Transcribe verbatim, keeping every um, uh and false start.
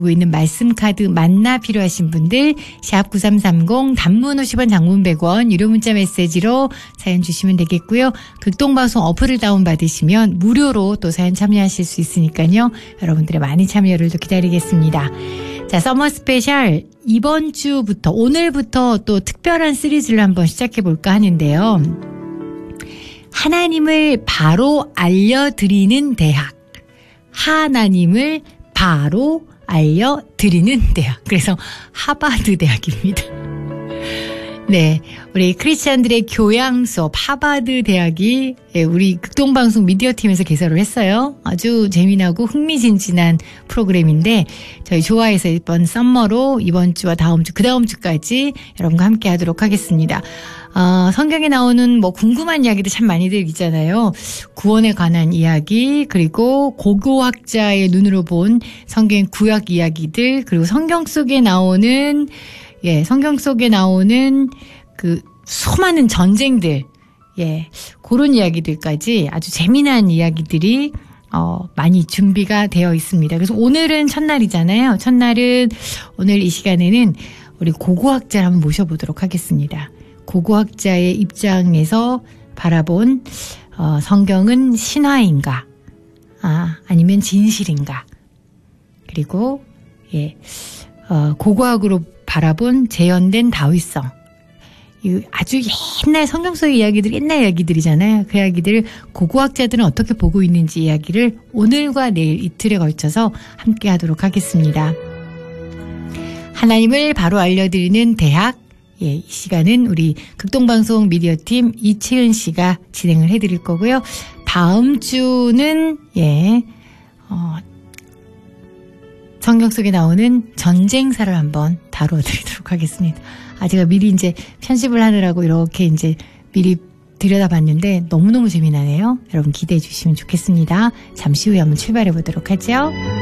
있는 말씀 카드 만나 필요하신 분들 샵 구삼삼공 단문 오십 원 장문 백 원 유료 문자 메시지로 사연 주시면 되겠고요. 극동방송 어플을 다운받으시면 무료로 또 사연 참여하실 수 있으니까요. 여러분들의 많은 참여를 또 기다리겠습니다. 자, 서머 스페셜 이번 주부터 오늘부터 또 특별한 시리즈를 한번 시작해 볼까 하는데요. 하나님을 바로 알려드리는 대학. 하나님을 바로 알려드리는 대학. 그래서 하버드 대학입니다. 네, 우리 크리스찬들의 교양 수업 하버드 대학이 우리 극동방송 미디어팀에서 개설을 했어요. 아주 재미나고 흥미진진한 프로그램인데 저희 좋아해서 이번 썸머로 이번 주와 다음 주, 그 다음 주까지 여러분과 함께 하도록 하겠습니다. 어, 성경에 나오는 뭐 궁금한 이야기도 참 많이들 있잖아요. 구원에 관한 이야기, 그리고 고고학자의 눈으로 본 성경 구약 이야기들, 그리고 성경 속에 나오는, 예, 성경 속에 나오는 그 수많은 전쟁들, 예, 그런 이야기들까지 아주 재미난 이야기들이 어, 많이 준비가 되어 있습니다. 그래서 오늘은 첫날이잖아요. 첫날은 오늘 이 시간에는 우리 고고학자를 한번 모셔보도록 하겠습니다. 고고학자의 입장에서 바라본 어, 성경은 신화인가, 아, 아니면 진실인가, 그리고 예, 어, 고고학으로 바라본 재현된 다윗성. 이 아주 옛날 성경 속의 이야기들, 옛날 이야기들이잖아요. 그 이야기들을 고고학자들은 어떻게 보고 있는지 이야기를 오늘과 내일 이틀에 걸쳐서 함께 하도록 하겠습니다. 하나님을 바로 알려드리는 대학. 예, 이 시간은 우리 극동방송 미디어팀 이채은 씨가 진행을 해드릴 거고요. 다음 주는, 예, 어, 성경 속에 나오는 전쟁사를 한번 다뤄드리도록 하겠습니다. 아, 제가 미리 이제 편집을 하느라고 이렇게 이제 미리 들여다봤는데 너무너무 재미나네요. 여러분 기대해 주시면 좋겠습니다. 잠시 후에 한번 출발해 보도록 하죠.